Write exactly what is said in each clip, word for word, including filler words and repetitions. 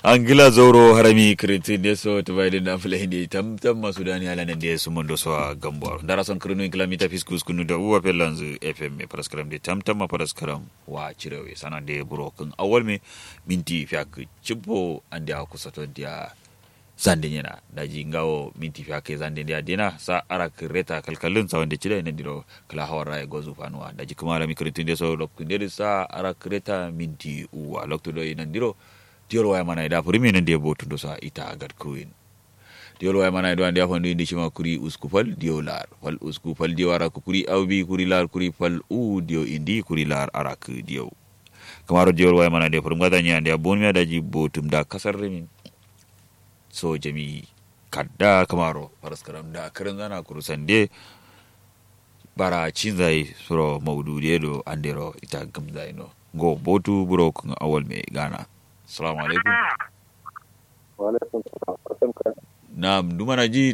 Angila Zoro harami kritin deso tuvaidin na fulahindi tam tam masudani ala nende sumondo so gambor darason krinu inglamita fiskus kunu da uwa pelanzu F M paraskaram de tam tam paraskaram wa chirewe sanande broken awal me minti fiak chibo ande akusato dia zande nyena daji ngawo minti fiak zande dia dina sa arak reta kalkalun sa wande chire ne diro kala hawara e gozu fanwa daji kumara mi kritin deso lokundere sa arak reta minti uwa lokto do inandiro diolo waya mana ida puri menen de botu dosa ita agat kuin diolo waya mana ida ande afandu indi chima kuri uskupal diolar fal uskupal diwara kuri awbi kuri lar kuri fal u dio indi kuri lar arak dio kamaro diolo waya mana de puri ngadanya ande abon mi adaji botum da kasar remin so jami kadda kamaro paraskaram da karan zana kurusande bara cinzai suro maudude do andero ita gamzai no go botu buro kun awal me gana. Assalamu alaikum. Wa alaikum salam. Naam, dumana ji.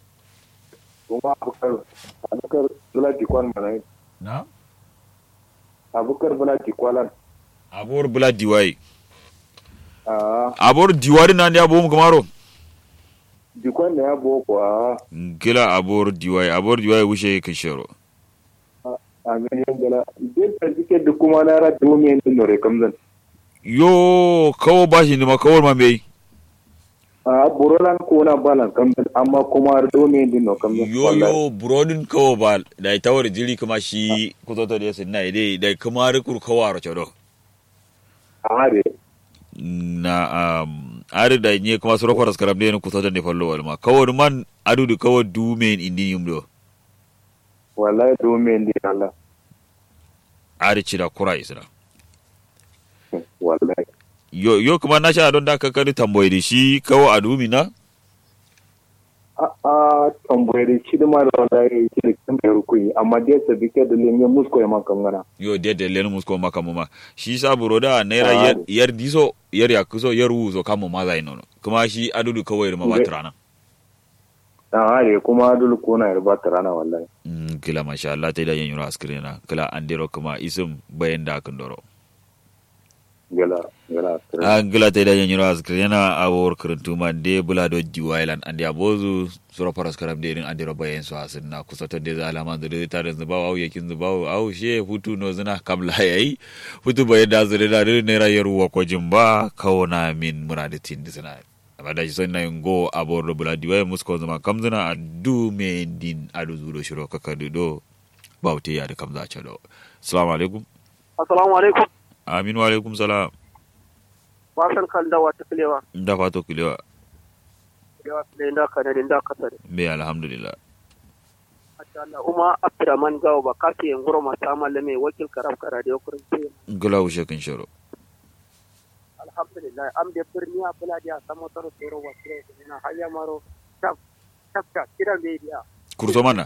Kuma Abubakar, Abubakar Bulati Kwan mana. Na? Abubakar Bulati Kwan. Abor Bulati Diwai. Ah. Abor Diwari na ndia bomu kamaro. Dikwan ne abo kwa. Ngila Abor Diwai, Abor Diwai wushe kishero. Ah, ngani ngala. Idan ta dike da kuma na ra domin din nore kamzan. Yo kawo bashi ne ma kawo ma bai. A burolan ko na balan kamar amma kuma domin din no kamar. Yo yo burodin kawo bal da ita wari jiri kuma shi kuzoto da yasin na ide da kuma rikur kawo aro chodo. Are. Na um are da nye kuma suro kwaras karam da kuzoto da fallo wal ma kawo man adu da kawo dumen indi yumdo. Wallahi domin din Allah. Are cira kura isra. Wallahi. Yo yo kuma na sha don da ka kari tamboyi da shi kawo a dumina? A a tamboyi da shi da ma da wallahi shi da kan kai rukuni amma dai ta bike da lemme musko ya maka ngana. Yo dai da lemme musko maka mama. Shi sa buroda naira yar yar diso yar ya kuso yar wuzo kamo ma zai nono. Kuma shi adudu kawai ma batrana. Ah are kuma adudu ko na yar batrana wallahi. Mm kila masha Allah tai da yin yura askrina kila andero kuma isum bayan da kan doro. Gala gala angla te da nyiro askrena awor krentuma de bulado jiwailan andi abozu sura paras karam de rin andi robayen so asinna kusato de zalama de tarin zubawa au yakin zubawa au she hutu no zina kamla yayi hutu bayan da zure da ne rayar wa ko jimba kawona min muradatin disna abada shi sonna ngo abor buladi way musko zuma kamzuna adu me din adu zuro shiro kakadu do bawte ya da kamza chado assalamu alaikum assalamu alaikum amin wa alaikum salam wasan kan dawa ta kilewa da fato kilewa kilewa kilewa da kana da kasare me alhamdulillah Allah uma abdurrahman gawo ba kafi ngoro ma ta mallame wakil karab kara da yokurin ce gulawu shekin sharo alhamdulillah am de birni abula dia samo taro tero wasre ina haya maro tap tap tap kiran be dia kurso mana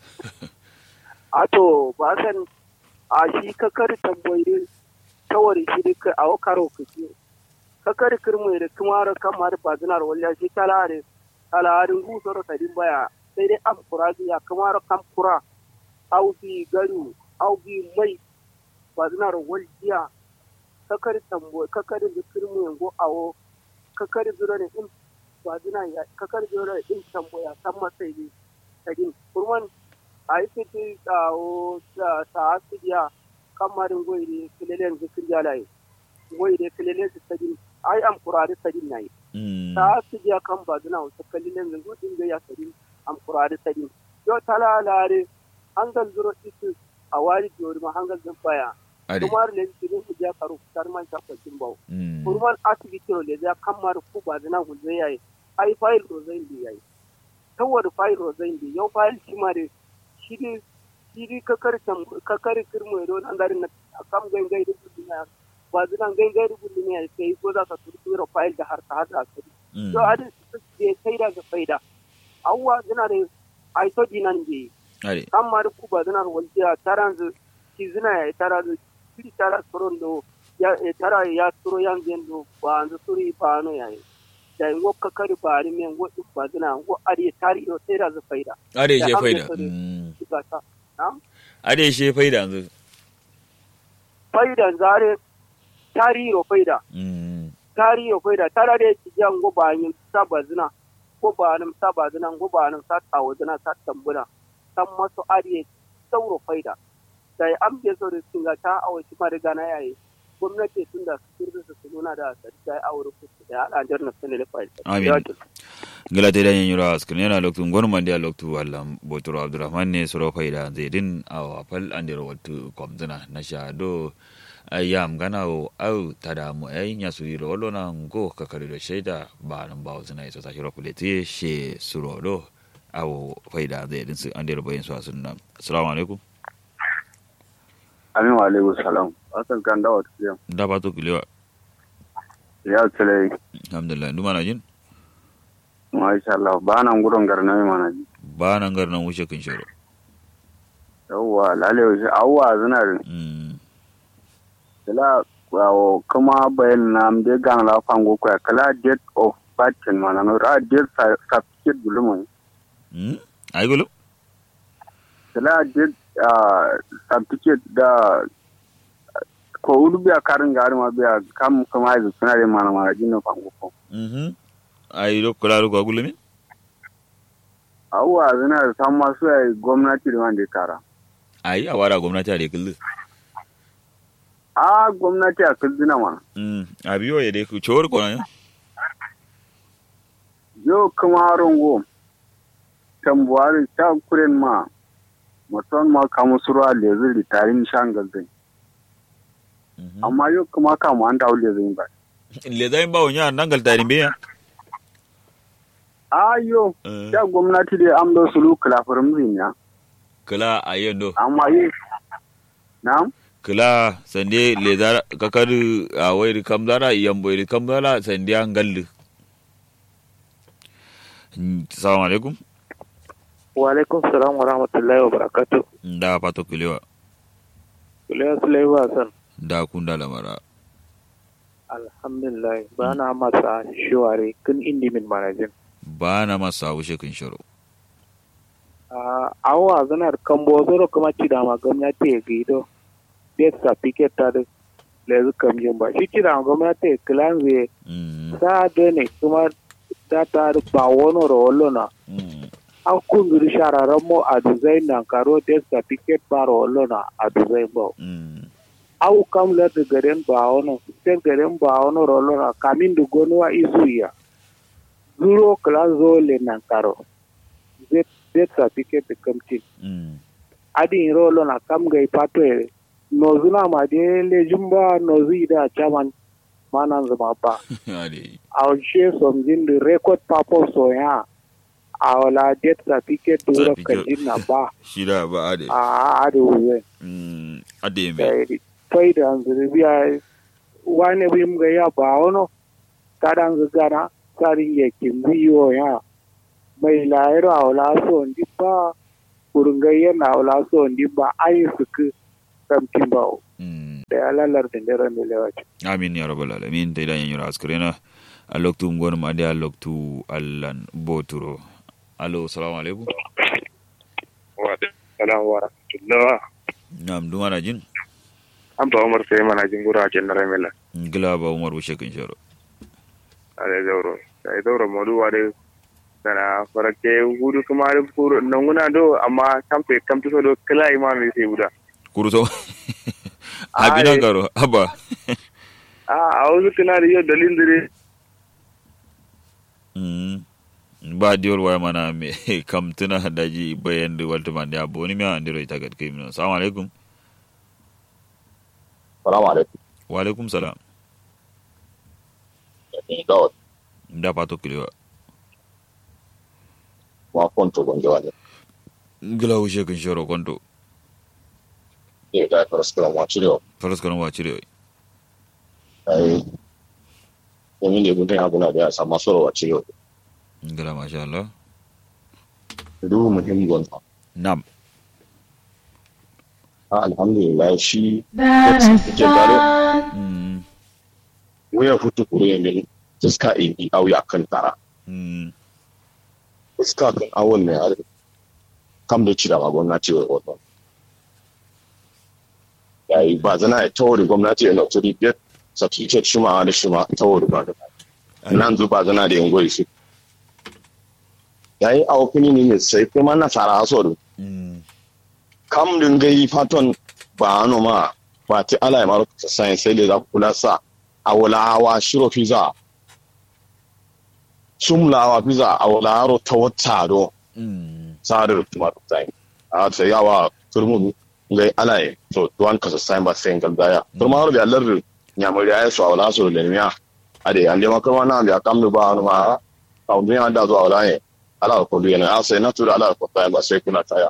ato ba san a shi kakar tamboyi tawari shi duka a wakaro kake kakar kirmu da kuma kamar bazinar wallahi shi talare talarin gusoro tadin baya sai dai am kuraji ya kamar kam kura au bi garu au bi mai bazinar wallahi kakar tamboyi kakar da kirmu yango awo kakar zuro ne in bazina ya kakar zuro in tamboya san masai ne tadin kurman ai fiti tawo ta asiya kamarin goyi kilelen zikir jalai goyi da kilelen su sadin ai am kurari sadin nayi ta su ya kan bazuna wasu kilelen zango din ga ya sadin am kurari sadin yo talalare hangal zuro isu a wari jori ma hangal zan baya kuma ne sidin su ya karu tar man ta kwakin bawo kurman asibiti le ya kamar ku bazuna gulze yayi ai file rozain di yayi tawar file rozain di yo file shimare shi shiri kakar tam kakar kirmo do nan garin na kam gangai da duniya ba zunan gangai da duniya sai ko za ka turtura file da har ta hada su to hadin su ke kai da faida awwa zina da ai to dinan je kam ma ku ba zunan waljiya taranzu ki zina ya taranzu ki tara soron do ya tara ya turo yan gendo ba an suri ba no yayi da ngo kakar ba ri men ngo ba zina ngo ari tari do sai da faida are je faida ade she faida yanzu faidan zare tariro faida tari ya kai da tara da ci jan go ba yin sabazina ko ba nan sabazina go ba nan sa tawazina sa tambuna san masu ariye sauro faida sai an be so da singa ta awaci ma daga na yayi gwamnati tun da su kirbi su nuna da sai aure ku da ala jarna sanele faida amin gala te dan yura askrin yana loktu ngonu mandi a loktu wallam botoro abdurrahman ne soro faida zaidin aw fal andiro watu komzina na shado ayam gana o au tada mu ay nya suro lo na ngo kakari do sheda ba nan ba zina iso ta shiro kuleti she suro do aw faida zaidin su andiro bayin su sunna assalamu alaikum amin wa alaikum salam asan kan dawo tiya da ba to kilewa ya tsale alhamdulillah nduma na jin masha Allah ba nan gudun garna mana ji ba nan garna wuce kin shiro yawa lalewa shi awwa zina mm kala wawo kuma bayan na mde gan la fango ko kala date of birth mana no ra date certificate bulumo mm ay gulu kala date certificate da ko udu biya karin gari ma biya kam kuma ai suna da mana mana jinno fango ko mhm ai do kula ko gulu min awwa zina san masu ai gwamnati da wanda kara ai awara gwamnati da kullu a gwamnati a kuldina ma mm abiyo ya dai ku chor ko na yo kuma rongo tambuwari ta kuren ma mutum ma kamu surwa lezi ritarin shangal zai amma yo kuma kamu an dawo lezi ba lezi ba wonya nangal tarin biya ayo ta gwamnati da amdo sulu kala farin ya kala ayendo amma yi na'am kila sande leza kakar a wayar kamzara yambo iri kamzara sande an galli assalamu alaikum wa alaikum salam wa rahmatullahi wa barakatuh da pato kilewa kilewa sulaiwa san da kun da lamara alhamdulillah ba na masa shiware kun indi min manajin ba na masa wuce kun shiro a awa zanar kambo zoro kuma ci da ma gwamnati ya gido death certificate ta da lezu kamjin ba shi kira gwamnati kilan zai sa da ne kuma ta ta ba wani rawallo na an kungiri shararren mu a design na karo death certificate ba rawallo na a design ba au kam la da garin ba wani sai garin ba wani rawallo na kamin da gonuwa isu ya zuro kilan zo le na karo death certificate da kamcin adin rawallo na kam gai pato nozu na ma de lejin ba nozu ida chaman manan zama ba a she somjin the record purpose so ya a wala death certificate dura kajin na ba shida ba ade a ade wuye mm ade me faida anzuriya wani bim ga ya ba wono kadan gana karin ya kimbiyo ya mai lairo a wala so ndi ba kurungayya na wala so ndi ba ayi suku kamtin bawo da ya lalar da daren da lewaci amin ya rabbal alamin da idan yanyura askrena a loktu ngon ma da loktu allan boturo allo assalamu alaikum wa alaikum wa rahmatullah nam duma na jin an ba umar sai mana jin gura ke na ramela ngila ba umar wuce kin sharo ale zauro sai zauro modu wa dai sana farake hudu kuma da furu nan guna do amma kamfe kamfe so do kala imami sai guda kuruto abina garo aba a auzu kana da yau dalilin dire mm ba diol waya mana me kam tuna daji bayan da walta man da boni me andiro ita gad kai min assalamu alaikum assalamu alaikum wa alaikum salam da pato kilewa wa konto gonje wale ngila wuce kin shoro konto e da paraskram wa chiro paraskram wa chiro ai wani ne bunta abuna da sama soro wa chiro ngila masha Allah du muhim gonta nam alhamdulillah shi ke gare mm waya hutu kure ne iska in au ya kan tara mm iska kan awon ne a kam da cira ma gwamnati wai wato yayi ba zana ya tawari gwamnati yana turi biyar substitute shuma da shuma ta wuri ba da nan zuba zana da yin goyi shi yayi a opini ne sai kuma na sara haso kam din gai faton ba ano ma ba ti ala ya maro sai sai da kula sa a wala wa shiro fiza sumlawa fiza a wala ro ta wata do sadar kuma sai a sai yawa turmu ngai ala ya to duwan ka sai ba sai ngal daya turma har bi Allah nyamuri ya so wala so le miya ade ande makama na ya kam ba ano ma ka undin anda zo wala ne ala ko du yana sai na tura ala ko ta ba sai kuna taya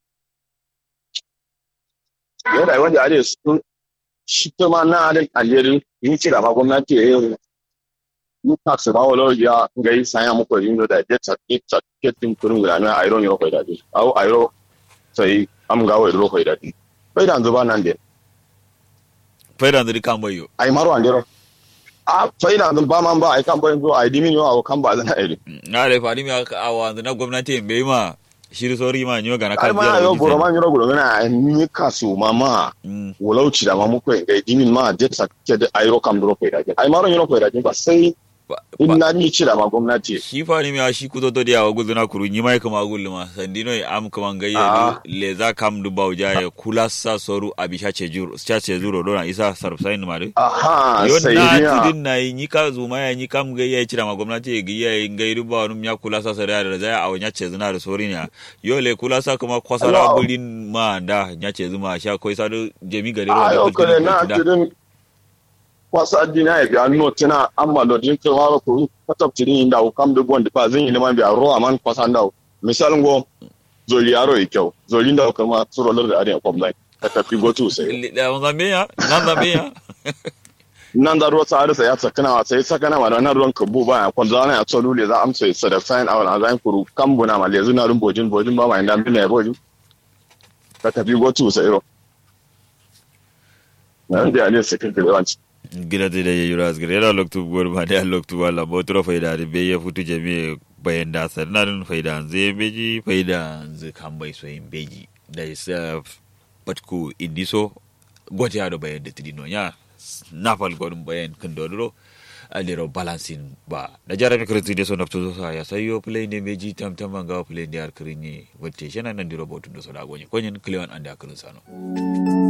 yadda wanda ade su shi kuma na da aljerin yin ci gaba gwamnati ya yi yi tax ba wala ya ngai sanya muku yin da jet jet ketin kurun ga na iron yo ko da ji au iron sai am ga wai ro ko da ji bai da zuba nan de bai da zuri kan bayo ai maro an dero a sai da ba man ba ai kan bayo zo ai dimi yo kan ba zan ai na da fadi mi a wanzu na gwamnati bai ma shiri sori ma nyo gana kan ma yo boro ma nyoro gulo na ni kasu mama wolauci da mamu ko ngai dimin ma jet ke da airo kam dro ko da ai maro nyoro ko da ba sai inna ni ci da ma gwamnati shi fa ni mi shi ku to to dia wagu na kuru ni mai kama gullu ma sandino am kama ngai le za kam du bauja ya kulasa soru abisha ce juro cha ce zuro dona isa sarfsain ma de aha sai ni na tidin na ni ka zuma ya ni kam ngai ya ci da ma gwamnati ga ya ngai ruba wani ya kulasa sare da za a wanya ce zuna da sori ne yo le kulasa kuma kwasara bulin ma da nya ce zuma sha koi sadu jemi gare ro da kwasa dina ya biya no tana amma da din ka waro ko katabtini inda ko kam da gonda fa zan yi liman biya ro aman kwasa nda misalin go zoli yaro yi kyau zoli nda kuma surolar da ariya kwamnai ka tafi go tu sai da mun zambe ya nan zambe ya nan da ruwa tsare sai ya tsakana sai sakana ma nan ruwan kabu ba ya kwanza na ya tsolu le za amsa sai da sign out a zan kuru kambuna ma le zuna run bojin bojin ba ma inda bin ya bojin ka tafi go tu sai ro nan da ne sai ka granci gida da ya yura asgare yana loktu gwar ma da loktu wala botro faida da be ya futu jami bayan da sannan faida zai beji faida zai kan bai so yin beji da isa patku indiso gwati hado bayan da tidino ya nafal godun bayan kan dodoro alero balancing ba da jarami kristi de so nafto so ya sayo play ne beji tam tam ga play ne ar krinye wote shana nan di robotu do so da gonye konyen klewan anda krin sano